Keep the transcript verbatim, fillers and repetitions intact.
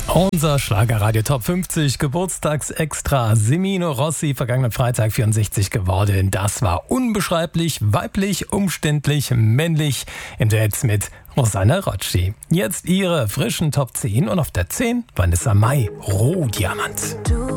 Unser Schlagerradio Top fünfzig Geburtstagsextra. Semino Rossi, vergangenen Freitag vierundsechzig geworden. Das war unbeschreiblich, weiblich, umständlich, männlich im Duett mit Rosanna Rocci. Jetzt ihre frischen Top zehn und auf der zehn Vanessa Mai, Rohdiamant.